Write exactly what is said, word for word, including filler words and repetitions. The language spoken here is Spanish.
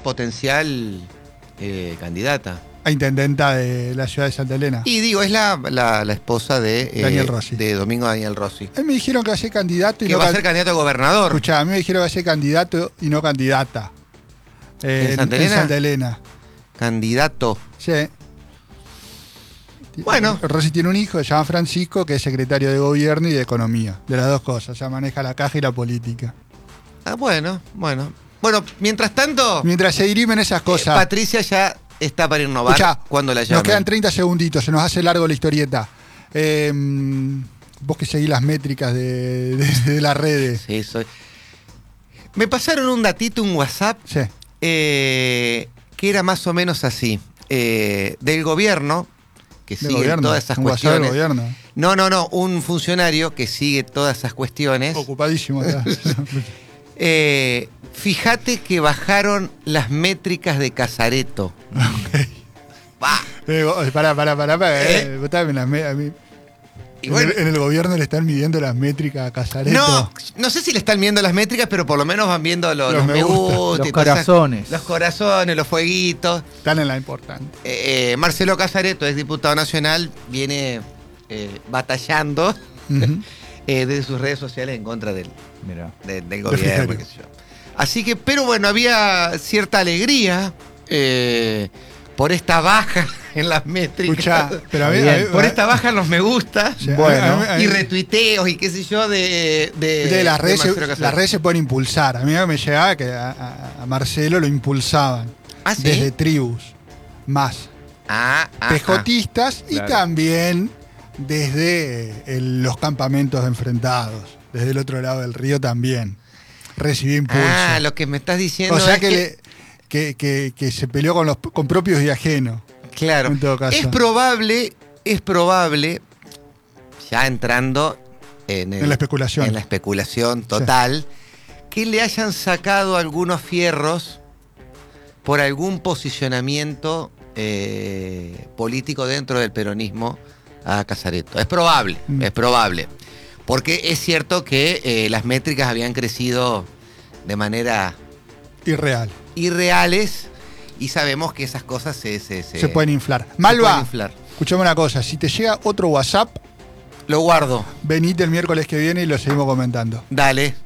potencial eh, candidata. A intendenta de la ciudad de Santa Elena. Y digo, es la, la, la esposa de, eh, Daniel Rossi. de Domingo Daniel Rossi. A mí me dijeron que va a ser candidato y Que no va a can- ser candidato a gobernador. Escuchá, a mí me dijeron que va a ser candidato y no candidata. Eh, ¿En Santa Elena? En Santa Elena. Candidato. Sí. Bueno. Rossi tiene un hijo, se llama Francisco, que es secretario de gobierno y de economía. De las dos cosas. Ya maneja la caja y la política. Ah, bueno, bueno. Bueno, mientras tanto, Mientras se dirimen esas eh, cosas. Patricia ya está para innovar. Escuchá, cuando la llamen. nos quedan treinta segunditos, se nos hace largo la historieta. Eh, vos que seguís las métricas de, de, de las redes. Sí, soy. Me pasaron un datito, un WhatsApp, Sí. eh, que era más o menos así. Eh, del gobierno, que Del sigue gobierno, todas esas un WhatsApp del cuestiones. gobierno. No, no, no, un funcionario que sigue todas esas cuestiones. Ocupadísimo. Ya. Eh, fíjate que bajaron las métricas de Casareto. Ok. Bah. Eh, vos, pará, pará, pará, pará. ¿Eh? Eh, vos también las me- a mí- Y en, bueno, el, en el gobierno le están midiendo las métricas a Casareto. no, no sé si le están viendo las métricas, pero por lo menos van viendo lo- Los los, me me gusta. gusta, Los y todas esas- corazones. los corazones, los fueguitos. Están en la importante. Eh, eh, Marcelo Casareto es diputado nacional, viene eh, batallando Ujú. eh, desde sus redes sociales en contra del, Mirá. de- del Del gobierno. fiscal. Qué sé yo. Así que, pero bueno, había cierta alegría eh, por esta baja en las métricas. Escuchá, pero a mí, Bien. a mí- Por esta baja en los me gusta. Sí, a mí- Bueno. a mí- a mí- Y retuiteos y qué sé yo de, de, viste que las de redes, se, Marcelo Casareto. las redes se pueden impulsar. A mí me llegaba que a, a- a Marcelo lo impulsaban. ¿Ah, sí? Desde tribus. Más. Ah, ah, ah. Pejotistas y Claro. también desde eh, el- los campamentos de enfrentados. Desde el otro lado del río también. Recibí impulso. Ah, lo que me estás diciendo o sea es que, que, le- que, que- que se peleó con los con propios y ajenos. claro, en todo caso. es probable, es probable, ya entrando en, el- En la especulación. en la especulación total, que le hayan sacado algunos fierros por algún posicionamiento eh, político dentro del peronismo a Casareto. Es probable, Mm. es probable. Porque es cierto que eh, las métricas habían crecido de manera Irreal. irreales y sabemos que esas cosas se, se, se- Se pueden inflar. se Malva, pueden inflar. escuchame una cosa. Si te llega otro WhatsApp, Lo guardo. venite el miércoles que viene y lo seguimos comentando. Dale.